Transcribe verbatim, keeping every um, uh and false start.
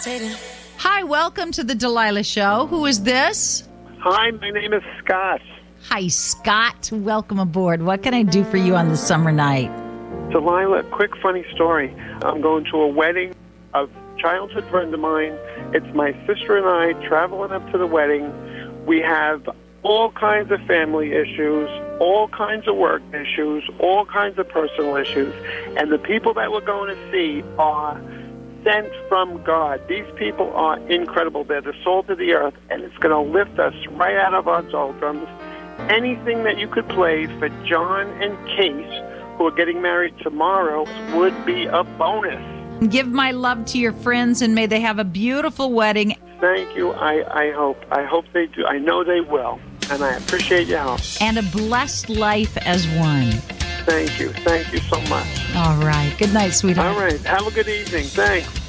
Hi, welcome to the Delilah Show. Who is this? Hi, my name is Scott. Hi, Scott. Welcome aboard. What can I do for you on this summer night? Delilah, quick funny story. I'm going to a wedding of a childhood friend of mine. It's my sister and I traveling up to the wedding. We have all kinds of family issues, all kinds of work issues, all kinds of personal issues. And the people that we're going to see are sent from God. These people are incredible. They're the salt of the earth, and it's going to lift us right out of our doldrums. Anything that you could play for John and Case, who are getting married tomorrow, would be a bonus. Give my love to your friends, and may they have a beautiful wedding. Thank you. I, I hope. I hope they do. I know they will, and I appreciate your help. And a blessed life as one. Thank you. Thank you so much. All right. Good night, sweetheart. All right. Have a good evening. Thanks.